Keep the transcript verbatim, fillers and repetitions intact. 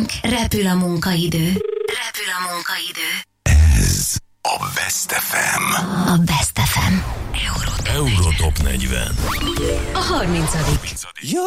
ránk. Repül a munkaidő. Repül a munkaidő. Ez a Best ef em. A Best ef em. Eurotop negyven. A harmincadik